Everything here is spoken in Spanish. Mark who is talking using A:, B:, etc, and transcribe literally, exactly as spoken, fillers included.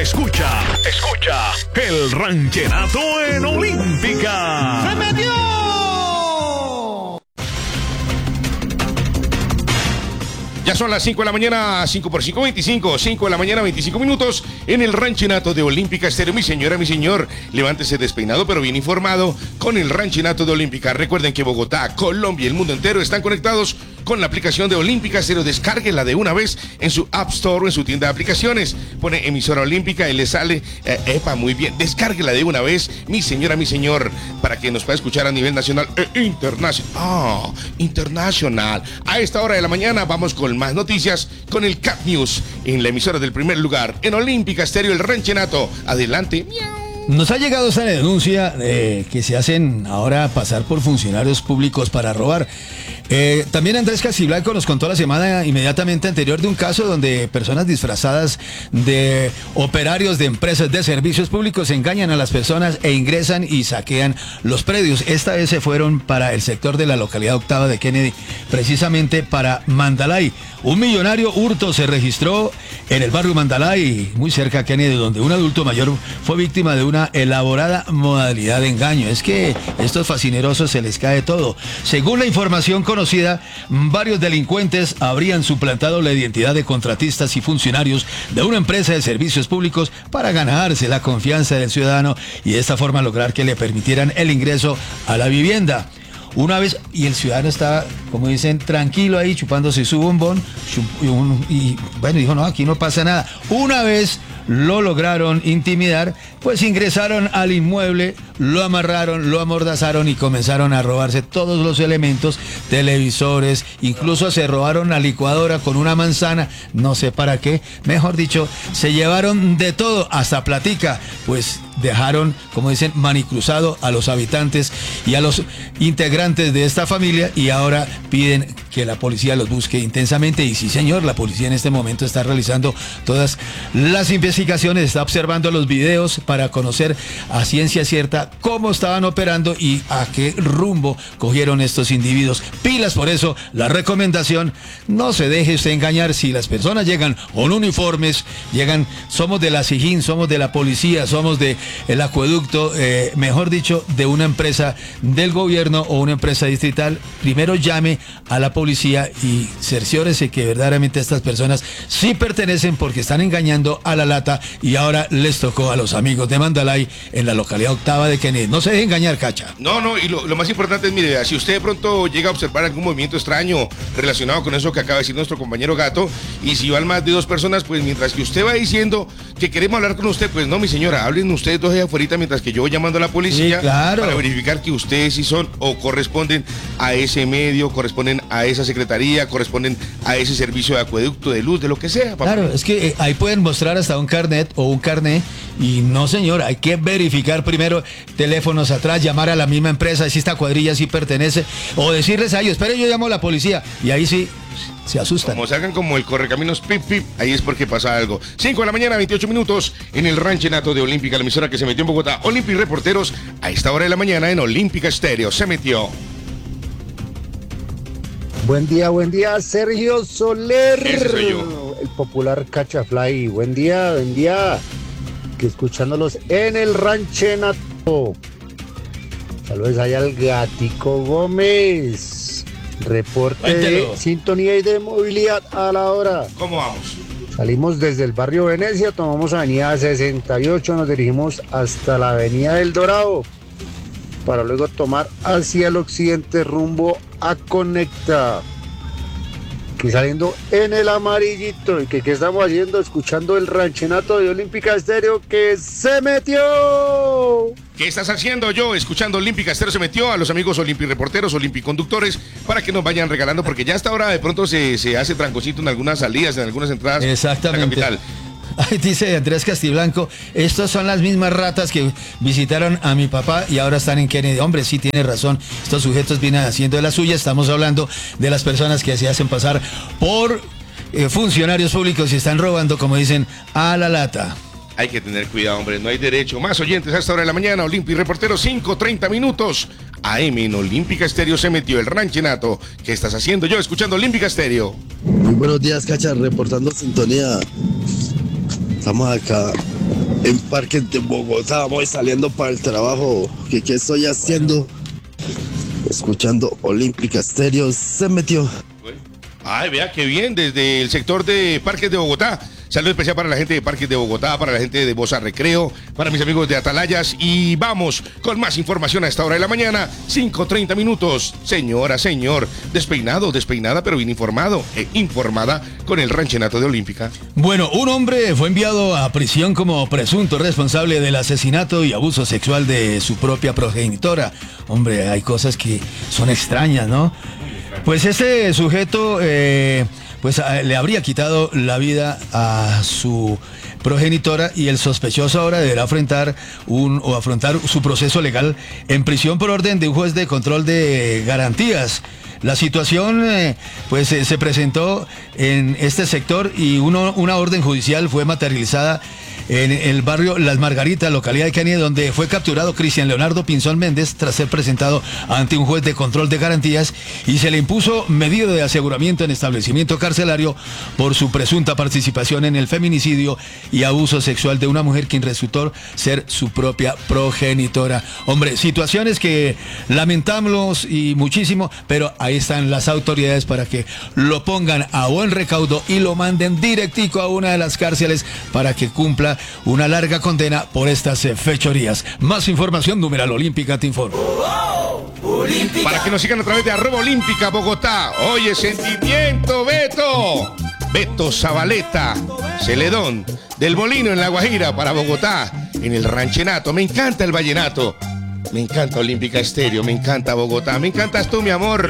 A: Escucha, escucha, el ranchenato en Olímpica.
B: ¡Se metió!
C: Ya son las cinco de la mañana, cinco por cinco, veinticinco, cinco de la mañana, veinticinco minutos, en el ranchenato de Olímpica Estéreo. Mi señora, mi señor, levántese despeinado pero bien informado con el ranchenato de Olímpica. Recuerden que Bogotá, Colombia y el mundo entero están conectados con la aplicación de Olímpica Estéreo. Descárguela de una vez en su App Store o en su tienda de aplicaciones. Pone emisora Olímpica y le sale, eh, epa, muy bien. Descárguela de una vez, mi señora, mi señor, para que nos pueda escuchar a nivel nacional e internacional. Ah, oh, internacional. A esta hora de la mañana vamos con más noticias con el Cat News en la emisora del primer lugar en Olímpica Estéreo, el ranchenato. Adelante.
D: Nos ha llegado esta denuncia eh, que se hacen ahora pasar por funcionarios públicos para robar. Eh, también Andrés Castiblanco nos contó la semana inmediatamente anterior de un caso donde personas disfrazadas de operarios de empresas de servicios públicos engañan a las personas e ingresan y saquean los predios. Esta vez se fueron para el sector de la localidad octava de Kennedy, precisamente para Mandalay. Un millonario hurto se registró en el barrio Mandalay, muy cerca a Kennedy, donde un adulto mayor fue víctima de una elaborada modalidad de engaño. Es que a estos fascinerosos se les cae todo. Según la información conocida, varios delincuentes habrían suplantado la identidad de contratistas y funcionarios de una empresa de servicios públicos para ganarse la confianza del ciudadano y de esta forma lograr que le permitieran el ingreso a la vivienda. Una vez, y el ciudadano estaba, como dicen, tranquilo ahí, chupándose su bombón, chup, y, un, y bueno, dijo, no, aquí no pasa nada. Una vez lo lograron intimidar, pues ingresaron al inmueble, lo amarraron, lo amordazaron y comenzaron a robarse todos los elementos, televisores, incluso se robaron la licuadora con una manzana, no sé para qué, mejor dicho, se llevaron de todo, hasta platica, pues dejaron, como dicen, manicruzado a los habitantes y a los integrantes de esta familia y ahora piden que la policía los busque intensamente. Y sí, señor, la policía en este momento está realizando todas las investigaciones, está observando los videos para conocer a ciencia cierta cómo estaban operando y a qué rumbo cogieron estos individuos. Pilas, por eso la recomendación, no se deje usted engañar. Si las personas llegan con uniformes, llegan, somos de la SIJIN, somos de la policía, somos de el acueducto, eh, mejor dicho, de una empresa del gobierno o una empresa distrital, primero llame a la policía y cerciórese que verdaderamente estas personas sí pertenecen, porque están engañando a la lata y ahora les tocó a los amigos de Mandalay en la localidad octava de Kennedy. No se deje engañar, Cacha.
C: No, no, y lo, lo más importante es, mire, si usted de pronto llega a observar algún movimiento extraño relacionado con eso que acaba de decir nuestro compañero Gato, y si van más de dos personas, pues mientras que usted va diciendo que queremos hablar con usted, pues no, mi señora, hablen ustedes dos allá afuera mientras que yo voy llamando a la policía,
D: sí, claro,
C: para verificar que ustedes sí son o corresponden a ese medio, corresponden a esa secretaría, corresponden a ese servicio de acueducto, de luz, de lo que sea, papá.
D: Claro, es que eh, ahí pueden mostrar hasta un carnet o un carné y no, señor, hay que verificar primero teléfonos atrás, llamar a la misma empresa si esta cuadrilla sí pertenece, o decirles a ellos, espere, yo llamo a la policía, y ahí sí se asustan.
C: Como salgan como el correcaminos pip pip, ahí es porque pasa algo. cinco de la mañana, veintiocho minutos, en el ranchenato de Olímpica, la emisora que se metió en Bogotá. Olímpica y reporteros, a esta hora de la mañana en Olímpica Estéreo, se metió.
E: Buen día, buen día, Sergio Soler.
C: Ese soy yo.
E: El popular Cachafly. Buen día, buen día. Que escuchándolos en el ranchenato. Saludos allá al Gatico Gómez. Reporte
D: Cuéntelo.
E: de sintonía y de movilidad a la hora.
C: ¿Cómo vamos?
E: Salimos desde el barrio Venecia, tomamos avenida sesenta y ocho, nos dirigimos hasta la avenida del Dorado, para luego tomar hacia el occidente rumbo a Conecta. Aquí saliendo en el amarillito. ¿Y que qué estamos haciendo? Escuchando el ranchenato de Olímpica Estéreo que se metió.
C: ¿Qué estás haciendo? Yo, escuchando Olímpica Estéreo, se metió a los amigos Olímpica reporteros, Olímpica conductores, para que nos vayan regalando, porque ya hasta ahora de pronto se, se hace trancocito en algunas salidas, en algunas entradas.
D: Exactamente.
C: De la capital.
D: Ay, dice Andrés Castiblanco, estos son las mismas ratas que visitaron a mi papá y ahora están en Kennedy. Hombre, sí tiene razón, estos sujetos vienen haciendo de la suya. Estamos hablando de las personas que se hacen pasar por eh, funcionarios públicos y están robando, como dicen, a la lata.
C: Hay que tener cuidado, hombre, no hay derecho. Más oyentes a esta hora de la mañana, Olímpica Reportero, cinco treinta minutos. A M en Olímpica Estéreo se metió el ranchenato. ¿Qué estás haciendo? Yo, escuchando Olímpica Estéreo.
F: Muy buenos días, Cacha, reportando sintonía. Estamos acá
B: en Parques de Bogotá, voy saliendo para el trabajo. ¿Qué, qué estoy haciendo? Escuchando Olímpica Estéreo, se metió.
C: Ay, vea qué bien, desde el sector de Parques de Bogotá. Saludo especial para la gente de Parques de Bogotá, para la gente de Bosa Recreo, para mis amigos de Atalayas. Y vamos con más información a esta hora de la mañana, cinco treinta minutos. Señora, señor, despeinado, despeinada, pero bien informado e informada con el ranchenato de Olímpica.
D: Bueno, un hombre fue enviado a prisión como presunto responsable del asesinato y abuso sexual de su propia progenitora. Hombre, hay cosas que son extrañas, ¿no? Pues este sujeto... Eh, pues le habría quitado la vida a su progenitora y el sospechoso ahora deberá afrontar un o afrontar su proceso legal en prisión por orden de un juez de control de garantías. La situación eh, pues eh, se presentó en este sector y uno, una orden judicial fue materializada en el barrio Las Margaritas, localidad de Cani, donde fue capturado Cristian Leonardo Pinzón Méndez tras ser presentado ante un juez de control de garantías y se le impuso medida de aseguramiento en establecimiento carcelario por su presunta participación en el feminicidio y abuso sexual de una mujer quien resultó ser su propia progenitora. Hombre, situaciones que lamentamos y muchísimo, pero ahí están las autoridades para que lo pongan a buen recaudo y lo manden directico a una de las cárceles para que cumpla una larga condena por estas fechorías. Más información, numeral Olímpica te informa.
C: Para que nos sigan a través de arroba Olímpica Bogotá. Oye, sentimiento, Beto. Beto Zabaleta, Celedón, del Molino en La Guajira para Bogotá, en el ranchenato. Me encanta el vallenato. Me encanta Olímpica Estéreo, me encanta Bogotá. Me encantas tú, mi amor.